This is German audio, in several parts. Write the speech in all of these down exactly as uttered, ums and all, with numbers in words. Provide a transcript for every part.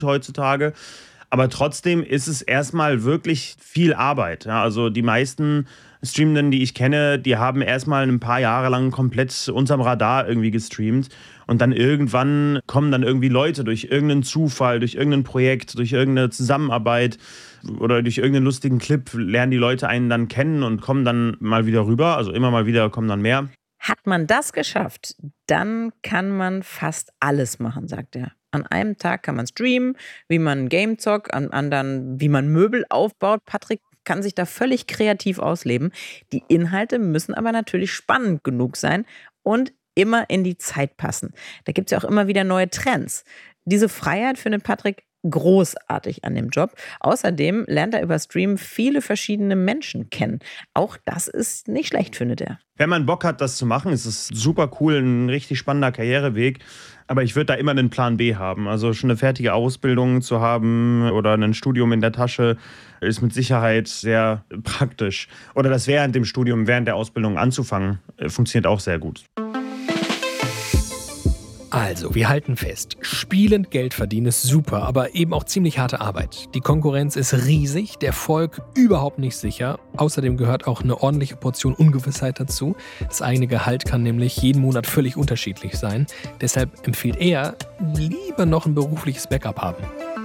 heutzutage. Aber trotzdem ist es erstmal wirklich viel Arbeit. Ja, also die meisten Streamenden, die ich kenne, die haben erstmal ein paar Jahre lang komplett unterm Radar irgendwie gestreamt. Und dann irgendwann kommen dann irgendwie Leute durch irgendeinen Zufall, durch irgendein Projekt, durch irgendeine Zusammenarbeit oder durch irgendeinen lustigen Clip lernen die Leute einen dann kennen und kommen dann mal wieder rüber. Also immer mal wieder kommen dann mehr. Hat man das geschafft, dann kann man fast alles machen, sagt er. An einem Tag kann man streamen, wie man ein Game zockt, an anderen, wie man Möbel aufbaut. Patrick kann sich da völlig kreativ ausleben. Die Inhalte müssen aber natürlich spannend genug sein und immer in die Zeit passen. Da gibt es ja auch immer wieder neue Trends. Diese Freiheit findet Patrick großartig an dem Job. Außerdem lernt er über Stream viele verschiedene Menschen kennen. Auch das ist nicht schlecht, findet er. Wenn man Bock hat, das zu machen, ist es super cool, ein richtig spannender Karriereweg. Aber ich würde da immer einen Plan B haben. Also schon eine fertige Ausbildung zu haben oder ein Studium in der Tasche ist mit Sicherheit sehr praktisch. Oder das während dem Studium, während der Ausbildung anzufangen, funktioniert auch sehr gut. Also, wir halten fest, spielend Geld verdienen ist super, aber eben auch ziemlich harte Arbeit. Die Konkurrenz ist riesig, der Erfolg überhaupt nicht sicher. Außerdem gehört auch eine ordentliche Portion Ungewissheit dazu. Das eigene Gehalt kann nämlich jeden Monat völlig unterschiedlich sein. Deshalb empfiehlt er, lieber noch ein berufliches Backup haben.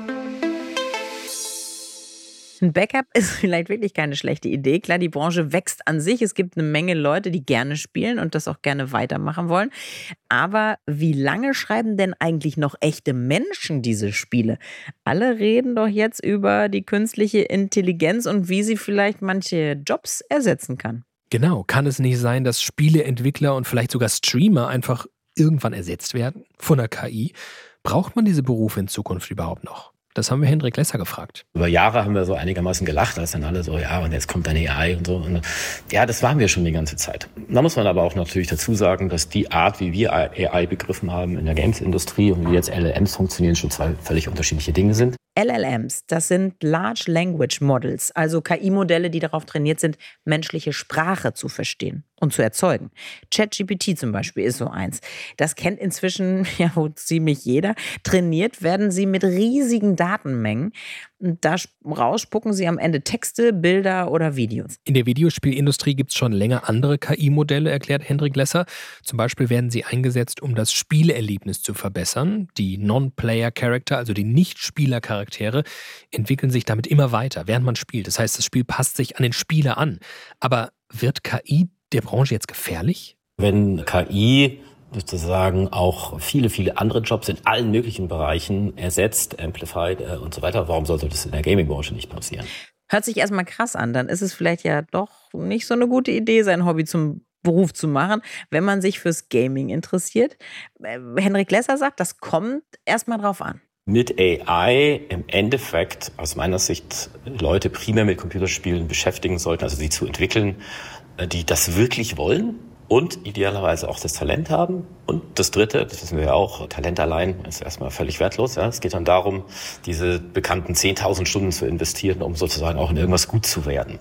Ein Backup ist vielleicht wirklich keine schlechte Idee. Klar, die Branche wächst an sich. Es gibt eine Menge Leute, die gerne spielen und das auch gerne weitermachen wollen. Aber wie lange schreiben denn eigentlich noch echte Menschen diese Spiele? Alle reden doch jetzt über die künstliche Intelligenz und wie sie vielleicht manche Jobs ersetzen kann. Genau, kann es nicht sein, dass Spieleentwickler und vielleicht sogar Streamer einfach irgendwann ersetzt werden von der K I? Braucht man diese Berufe in Zukunft überhaupt noch? Das haben wir Hendrik Lesser gefragt. Über Jahre haben wir so einigermaßen gelacht, als dann alle so, ja, und jetzt kommt eine A I und so. Und ja, das waren wir schon die ganze Zeit. Da muss man aber auch natürlich dazu sagen, dass die Art, wie wir A I begriffen haben in der Games-Industrie und wie jetzt L L Ms funktionieren, schon zwei völlig unterschiedliche Dinge sind. L L Ms, das sind Large Language Models, also K I-Modelle, die darauf trainiert sind, menschliche Sprache zu verstehen und zu erzeugen. ChatGPT zum Beispiel ist so eins. Das kennt inzwischen ja wohl ziemlich jeder. Trainiert werden sie mit riesigen Datenmengen. Und da rausspucken sie am Ende Texte, Bilder oder Videos. In der Videospielindustrie gibt es schon länger andere K I-Modelle, erklärt Hendrik Lesser. Zum Beispiel werden sie eingesetzt, um das Spielerlebnis zu verbessern. Die Non-Player-Character, also die Nicht-Spieler-Charaktere, entwickeln sich damit immer weiter, während man spielt. Das heißt, das Spiel passt sich an den Spieler an. Aber wird K I der Branche jetzt gefährlich? Wenn K I sozusagen auch viele, viele andere Jobs in allen möglichen Bereichen ersetzt, amplified äh, und so weiter, warum sollte das in der Gaming-Branche nicht passieren? Hört sich erstmal krass an, dann ist es vielleicht ja doch nicht so eine gute Idee, sein Hobby zum Beruf zu machen, wenn man sich fürs Gaming interessiert. Äh, Hendrik Lesser sagt, das kommt erstmal drauf an. Mit A I im Endeffekt aus meiner Sicht Leute primär mit Computerspielen beschäftigen sollten, also sie zu entwickeln, die das wirklich wollen und idealerweise auch das Talent haben. Und das Dritte, das wissen wir ja auch, Talent allein ist erstmal völlig wertlos. Ja. Es geht dann darum, diese bekannten zehntausend Stunden zu investieren, um sozusagen auch in irgendwas gut zu werden.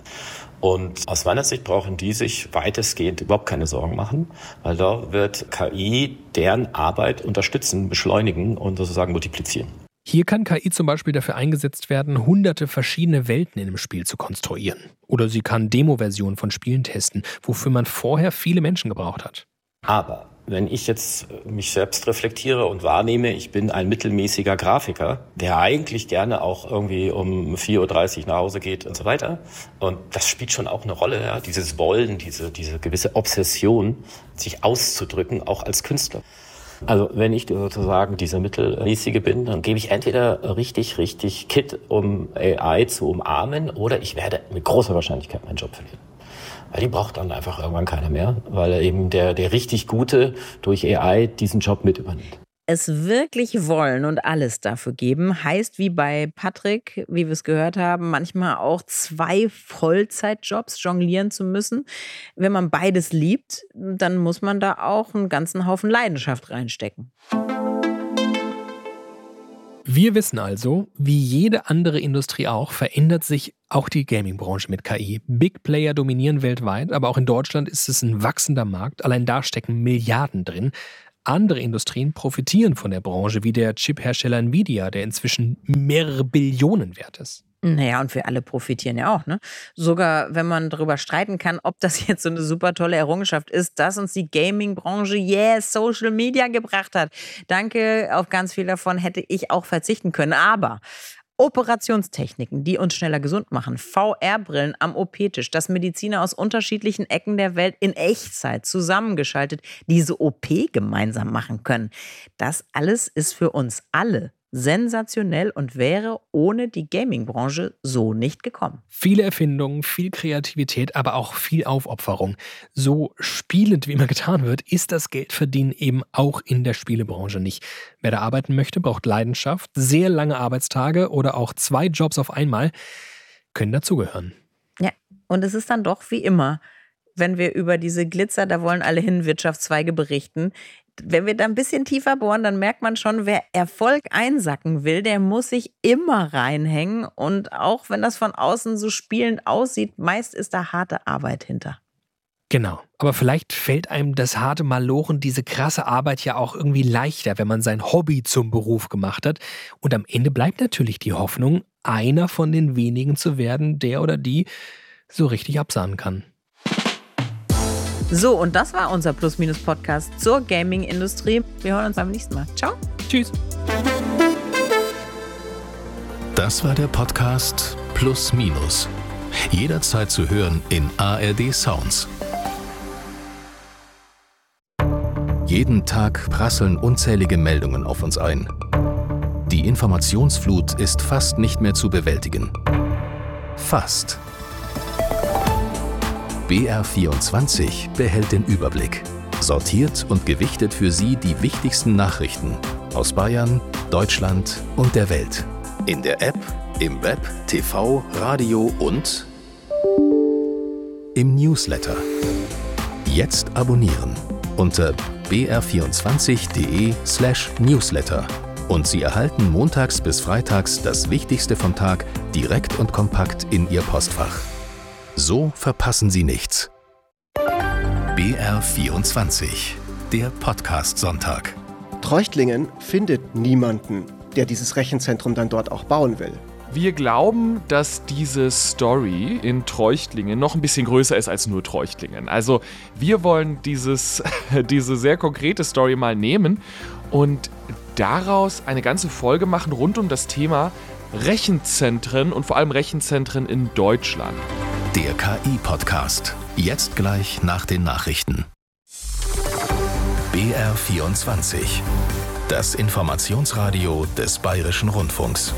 Und aus meiner Sicht brauchen die sich weitestgehend überhaupt keine Sorgen machen, weil da wird K I deren Arbeit unterstützen, beschleunigen und sozusagen multiplizieren. Hier kann K I zum Beispiel dafür eingesetzt werden, hunderte verschiedene Welten in einem Spiel zu konstruieren. Oder sie kann Demo-Versionen von Spielen testen, wofür man vorher viele Menschen gebraucht hat. Aber wenn ich jetzt mich selbst reflektiere und wahrnehme, ich bin ein mittelmäßiger Grafiker, der eigentlich gerne auch irgendwie um vier Uhr dreißig nach Hause geht und so weiter. Und das spielt schon auch eine Rolle, ja? Dieses Wollen, diese, diese gewisse Obsession, sich auszudrücken, auch als Künstler. Also wenn ich sozusagen dieser Mittelmäßige bin, dann gebe ich entweder richtig, richtig Kit, um A I zu umarmen, oder ich werde mit großer Wahrscheinlichkeit meinen Job verlieren. Weil die braucht dann einfach irgendwann keiner mehr, weil eben der, der richtig Gute durch A I diesen Job mit übernimmt. Es wirklich wollen und alles dafür geben, heißt wie bei Patrick, wie wir es gehört haben, manchmal auch zwei Vollzeitjobs jonglieren zu müssen. Wenn man beides liebt, dann muss man da auch einen ganzen Haufen Leidenschaft reinstecken. Wir wissen also, wie jede andere Industrie auch, verändert sich auch die Gaming-Branche mit K I. Big Player dominieren weltweit, aber auch in Deutschland ist es ein wachsender Markt. Allein da stecken Milliarden drin. andere Industrien profitieren von der Branche, wie der Chiphersteller Nvidia, der inzwischen mehrere Billionen wert ist. Naja, und wir alle profitieren ja auch, ne? Sogar wenn man darüber streiten kann, ob das jetzt so eine super tolle Errungenschaft ist, dass uns die Gaming-Branche, yes, Social Media gebracht hat. Danke, auf ganz viel davon hätte ich auch verzichten können. Aber Operationstechniken, die uns schneller gesund machen, V R-Brillen am O P-Tisch, dass Mediziner aus unterschiedlichen Ecken der Welt in Echtzeit zusammengeschaltet diese O P gemeinsam machen können. Das alles ist für uns alle sensationell und wäre ohne die Gaming-Branche so nicht gekommen. Viele Erfindungen, viel Kreativität, aber auch viel Aufopferung. So spielend, wie immer getan wird, ist das Geldverdienen eben auch in der Spielebranche nicht. Wer da arbeiten möchte, braucht Leidenschaft, sehr lange Arbeitstage oder auch zwei Jobs auf einmal können dazugehören. Ja, und es ist dann doch wie immer, wenn wir über diese Glitzer, da wollen alle hin, Wirtschaftszweige berichten. Wenn wir da ein bisschen tiefer bohren, dann merkt man schon, wer Erfolg einsacken will, der muss sich immer reinhängen. Und auch wenn das von außen so spielend aussieht, meist ist da harte Arbeit hinter. Genau, aber vielleicht fällt einem das harte Malochen, diese krasse Arbeit ja auch irgendwie leichter, wenn man sein Hobby zum Beruf gemacht hat. Und am Ende bleibt natürlich die Hoffnung, einer von den wenigen zu werden, der oder die so richtig absahnen kann. So, und das war unser Plus-Minus-Podcast zur Gaming-Industrie. Wir hören uns beim nächsten Mal. Ciao. Tschüss. Das war der Podcast Plus Minus. Jederzeit zu hören in A R D Sounds. Jeden Tag prasseln unzählige Meldungen auf uns ein. Die Informationsflut ist fast nicht mehr zu bewältigen. Fast. B R vierundzwanzig behält den Überblick. Sortiert und gewichtet für Sie die wichtigsten Nachrichten aus Bayern, Deutschland und der Welt. In der App, im Web, T V, Radio und im Newsletter. Jetzt abonnieren unter b r vierundzwanzig punkt de slash newsletter und Sie erhalten montags bis freitags das Wichtigste vom Tag direkt und kompakt in Ihr Postfach. So verpassen Sie nichts. B R vierundzwanzig, der Podcast-Sonntag. Treuchtlingen findet niemanden, der dieses Rechenzentrum dann dort auch bauen will. Wir glauben, dass diese Story in Treuchtlingen noch ein bisschen größer ist als nur Treuchtlingen. Also wir wollen dieses, diese sehr konkrete Story mal nehmen und daraus eine ganze Folge machen rund um das Thema Rechenzentren und vor allem Rechenzentren in Deutschland. Der K I-Podcast. Jetzt gleich nach den Nachrichten. B R vierundzwanzig. Das Informationsradio des Bayerischen Rundfunks.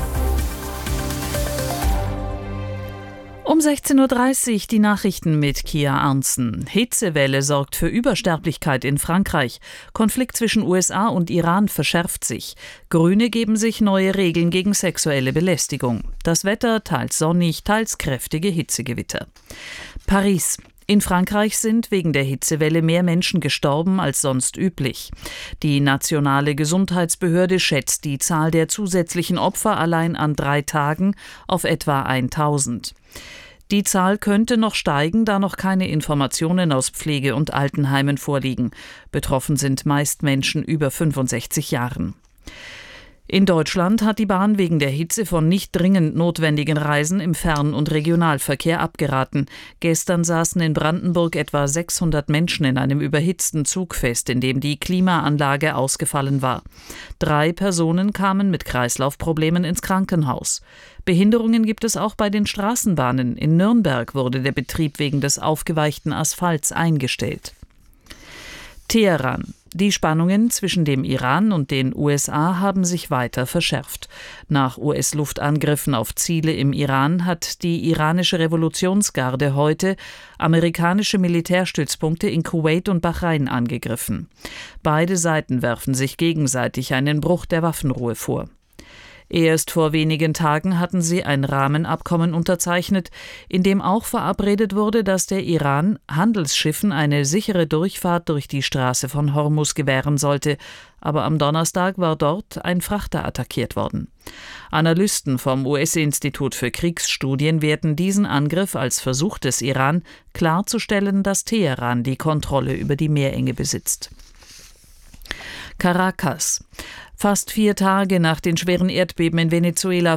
Um sechzehn Uhr dreißig die Nachrichten mit Kia Arntzen. Hitzewelle sorgt für Übersterblichkeit in Frankreich. Konflikt zwischen U S A und Iran verschärft sich. Grüne geben sich neue Regeln gegen sexuelle Belästigung. Das Wetter teils sonnig, teils kräftige Hitzegewitter. Paris. In Frankreich sind wegen der Hitzewelle mehr Menschen gestorben als sonst üblich. Die nationale Gesundheitsbehörde schätzt die Zahl der zusätzlichen Opfer allein an drei Tagen auf etwa tausend. Die Zahl könnte noch steigen, da noch keine Informationen aus Pflege- und Altenheimen vorliegen. Betroffen sind meist Menschen über fünfundsechzig Jahren. In Deutschland hat die Bahn wegen der Hitze von nicht dringend notwendigen Reisen im Fern- und Regionalverkehr abgeraten. Gestern saßen in Brandenburg etwa sechshundert Menschen in einem überhitzten Zug fest, in dem die Klimaanlage ausgefallen war. Drei Personen kamen mit Kreislaufproblemen ins Krankenhaus. Behinderungen gibt es auch bei den Straßenbahnen. In Nürnberg wurde der Betrieb wegen des aufgeweichten Asphalts eingestellt. Teheran. Die Spannungen zwischen dem Iran und den U S A haben sich weiter verschärft. Nach U S-Luftangriffen auf Ziele im Iran hat die iranische Revolutionsgarde heute amerikanische Militärstützpunkte in Kuwait und Bahrain angegriffen. Beide Seiten werfen sich gegenseitig einen Bruch der Waffenruhe vor. Erst vor wenigen Tagen hatten sie ein Rahmenabkommen unterzeichnet, in dem auch verabredet wurde, dass der Iran Handelsschiffen eine sichere Durchfahrt durch die Straße von Hormuz gewähren sollte. Aber am Donnerstag war dort ein Frachter attackiert worden. Analysten vom U S-Institut für Kriegsstudien werten diesen Angriff als Versuch des Iran, klarzustellen, dass Teheran die Kontrolle über die Meerenge besitzt. Caracas. Fast vier Tage nach den schweren Erdbeben in Venezuela